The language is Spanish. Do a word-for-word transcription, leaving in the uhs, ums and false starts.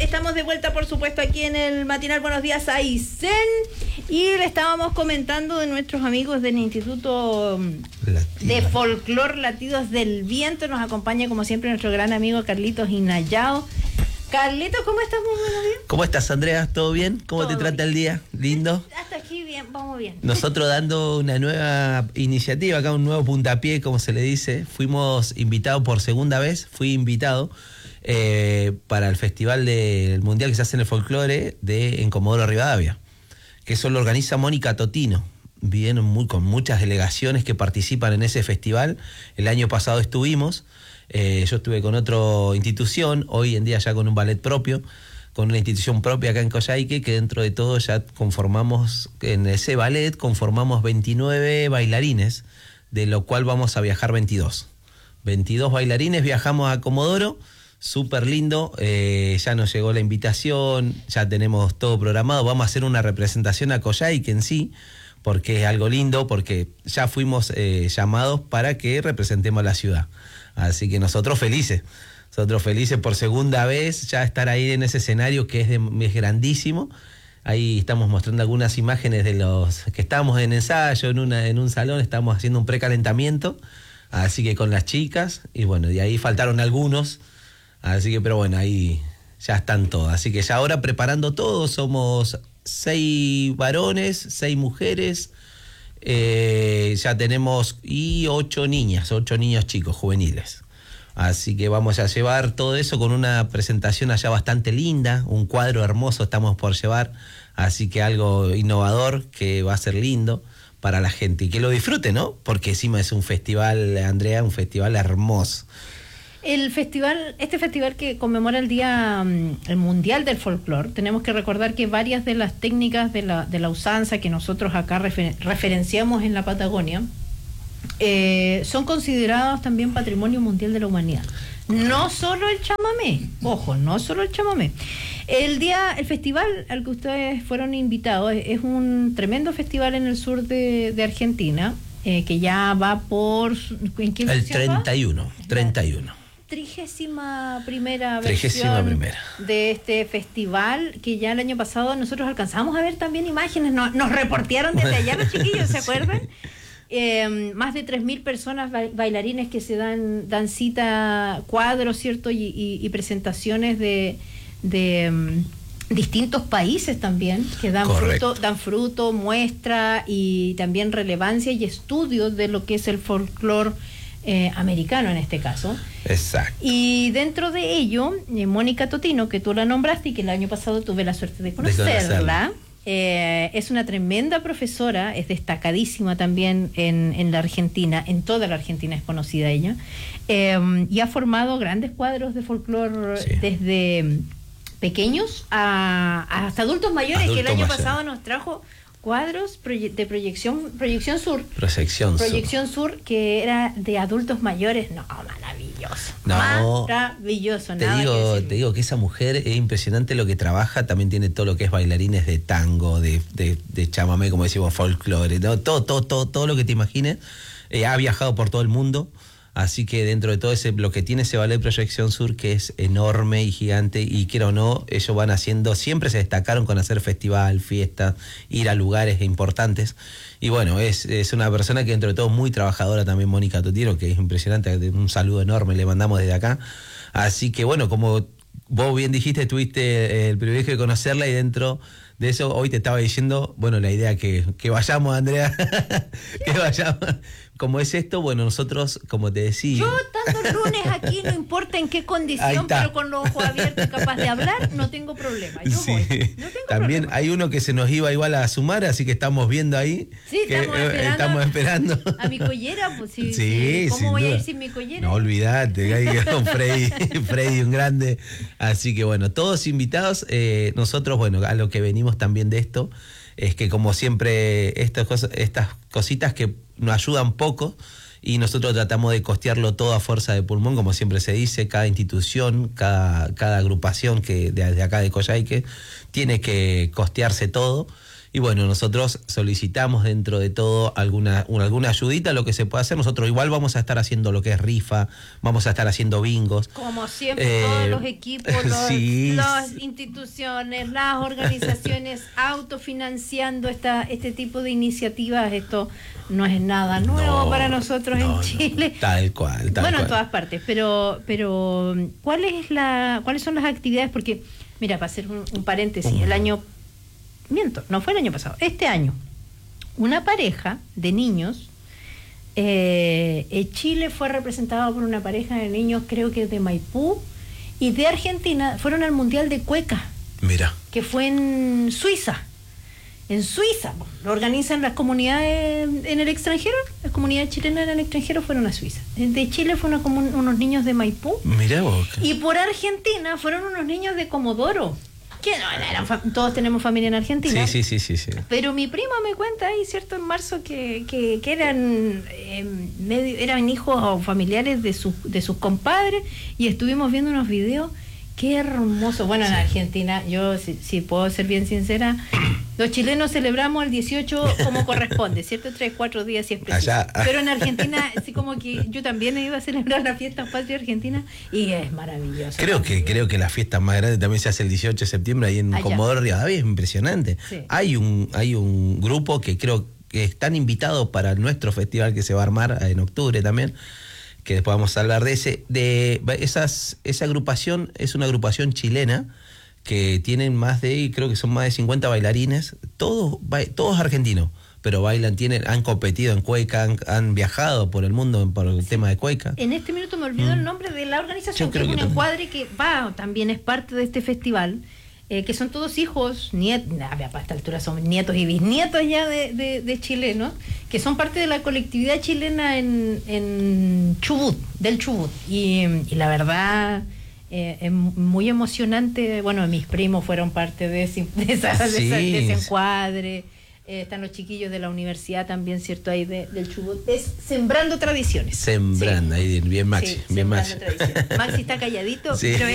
Estamos de vuelta, por supuesto, aquí en el matinal Buenos Días Aysén, y le estábamos comentando de nuestros amigos del Instituto Latino de Folclor Latidos del Viento. Nos acompaña, como siempre, nuestro gran amigo Carlitos Inayao. Carlitos, ¿cómo estás? Muy buenos días. ¿Cómo estás, Andrea? ¿Todo bien? ¿Cómo Todo te trata bien. el día? ¿Lindo? Hasta aquí bien, vamos bien. Nosotros dando una nueva iniciativa, acá un nuevo puntapié, como se le dice. Fuimos invitados por segunda vez, fui invitado eh, para el Festival del Mundial que se hace en el Folclore de, en Comodoro Rivadavia, que eso lo organiza Mónica Totino. Vienen muy, con muchas delegaciones que participan en ese festival. El año pasado estuvimos. Eh, yo estuve con otra institución, hoy en día ya con un ballet propio, con una institución propia acá en Coyhaique, que dentro de todo ya conformamos, en ese ballet conformamos veintinueve bailarines, de lo cual vamos a viajar veintidós. veintidós bailarines, viajamos a Comodoro, súper lindo, eh, ya nos llegó la invitación, ya tenemos todo programado, vamos a hacer una representación a Coyhaique en sí, porque es algo lindo, porque ya fuimos eh, llamados para que representemos la ciudad. Así que nosotros felices, nosotros felices por segunda vez, ya estar ahí en ese escenario que es, de, es grandísimo. Ahí estamos mostrando algunas imágenes de los que estábamos en ensayo, en, una, en un salón, estamos haciendo un precalentamiento, así que con las chicas, y bueno, de ahí faltaron algunos, así que, pero bueno, ahí ya están todos. Así que ya ahora preparando todo, somos seis varones, seis mujeres, Eh, ya tenemos y ocho niñas, ocho niños chicos juveniles. Así que vamos a llevar todo eso con una presentación allá bastante linda, un cuadro hermoso estamos por llevar, así que algo innovador que va a ser lindo para la gente y que lo disfrute, ¿no? Porque encima es un festival, Andrea, un festival hermoso. El festival, este festival que conmemora el Día el Mundial del Folclor, tenemos que recordar que varias de las técnicas de la, de la usanza que nosotros acá refer, referenciamos en la Patagonia eh, son consideradas también Patrimonio Mundial de la Humanidad. No solo el chamamé, ojo, no solo el chamamé. El día, el festival al que ustedes fueron invitados es, es un tremendo festival en el sur de, de Argentina, eh, que ya va por... ¿en qué el treinta y uno, treinta y uno. Trigésima primera Trigésima versión primera. de este festival, que ya el año pasado nosotros alcanzamos a ver también imágenes, nos, nos reportearon desde allá los chiquillos, ¿se acuerdan? Eh, más de tres mil personas ba bailarines que se dan dan cita, cuadros, ¿cierto? Y, y, y presentaciones de, de um, distintos países también, que dan Correcto. fruto, dan fruto, muestra y también relevancia y estudios de lo que es el folclore Eh, americano en este caso. Exacto. Y dentro de ello, eh, Mónica Totino, que tú la nombraste y que el año pasado tuve la suerte de conocerla, de conocerla. Eh, es una tremenda profesora, es destacadísima también en, en la Argentina, en toda la Argentina es conocida ella, eh, y ha formado grandes cuadros de folclore, sí, desde pequeños a, hasta adultos mayores, Adulto que el año mayor. pasado nos trajo cuadros de proyección proyección sur proyección proyección sur. sur que era de adultos mayores. No, maravilloso, no, maravilloso. Te nada digo, que te digo que esa mujer es impresionante lo que trabaja. También tiene todo lo que es bailarines de tango, de, de, de chamamé, como decimos, folclore, ¿no? todo, todo, todo, todo lo que te imagines. Eh, ha viajado por todo el mundo. Así que dentro de todo ese, lo que tiene ese ballet Proyección Sur, que es enorme y gigante, y quiera o no, ellos van haciendo, siempre se destacaron con hacer festival, fiestas, ir a lugares importantes. Y bueno, es, es una persona que dentro de todo muy trabajadora también, Mónica Totino, que es impresionante, un saludo enorme le mandamos desde acá. Así que bueno, como vos bien dijiste, tuviste el privilegio de conocerla, y dentro de eso hoy te estaba diciendo, bueno, la idea que, que vayamos, Andrea, que vayamos. Como es esto, bueno, nosotros, como te decía... Yo, estando el lunes aquí, no importa en qué condición, pero con los ojos abiertos y capaz de hablar, no tengo problema. Yo sí. voy. No tengo También problema. Hay uno que se nos iba igual a sumar, así que estamos viendo ahí. Sí, que, estamos, eh, esperando estamos esperando. A mi collera, pues sí. Sí, ¿Cómo voy duda. a ir sin mi collera? No, olvídate, ahí quedó Freddy, Freddy un grande. Así que bueno, todos invitados. Eh, nosotros, bueno, a lo que venimos también de esto, es que como siempre, estas cosas, estas cositas que nos ayudan poco, y nosotros tratamos de costearlo todo a fuerza de pulmón, como siempre se dice. Cada institución, cada, cada agrupación que de, de acá de Coyhaique tiene que costearse todo. Y bueno, nosotros solicitamos dentro de todo alguna, una, alguna ayudita, lo que se pueda hacer. Nosotros igual vamos a estar haciendo lo que es rifa, vamos a estar haciendo bingos. Como siempre, eh, todos los equipos, los, sí. las instituciones, las organizaciones autofinanciando esta, este tipo de iniciativas. Esto no es nada nuevo no, para nosotros no, en Chile. No, tal cual, tal bueno, cual. En todas partes, pero, pero ¿cuál es la, ¿cuáles son las actividades? Porque, mira, para hacer un, un paréntesis, uh-huh. el año... Miento, no fue el año pasado, este año, una pareja de niños, eh, en Chile fue representado por una pareja de niños, creo que de Maipú, y de Argentina fueron al Mundial de Cueca. Mira. Que fue en Suiza. En Suiza, lo organizan las comunidades en el extranjero, las comunidades chilenas en el extranjero fueron a Suiza. De Chile fueron comun- unos niños de Maipú. Mira vos. Y por Argentina fueron unos niños de Comodoro. Que no, eran fa- todos tenemos familia en Argentina. Sí, sí, sí, sí, sí. Pero mi prima me cuenta ahí, ¿cierto? En marzo que, que, que eran eh, medio, eran hijos o familiares de sus de sus compadres y estuvimos viendo unos videos. Qué hermoso. Bueno, sí. En Argentina, yo si, si puedo ser bien sincera, los chilenos celebramos el dieciocho como corresponde, ¿cierto? Tres, cuatro días si es preciso. Allá. Pero en Argentina, así como que yo también he ido a celebrar la fiesta patria argentina y es maravilloso. Creo que creo que la fiesta más grande también se hace el dieciocho de septiembre ahí en Allá. Comodoro Rivadavia, es impresionante. Sí. Hay un hay un grupo que creo que están invitados para nuestro festival que se va a armar en octubre también, que después vamos a hablar de ese, de esas, esa agrupación, es una agrupación chilena que tienen más de, creo que son más de cincuenta bailarines, todos, todos argentinos, pero bailan, tienen, han competido en cueca, han, han viajado por el mundo por el sí. tema de cueca. En este minuto me olvidó mm. el nombre de la organización, que es un encuadre que va, también es parte de este festival. Eh, que son todos hijos, nietos, nah, para esta altura son nietos y bisnietos ya de, de, de chilenos, que son parte de la colectividad chilena en, en Chubut, del Chubut. Y, y la verdad, eh, es muy emocionante. Bueno, mis primos fueron parte de ese, de esa, sí. de esa, de ese encuadre. Eh, están los chiquillos de la universidad también, ¿cierto? Ahí de, del Chubut. Es Sembrando Tradiciones. Sembrando, sí. Ahí bien Maxi. Sí, bien Sembrando Maxi. Tradiciones. Maxi está calladito, sí. Pero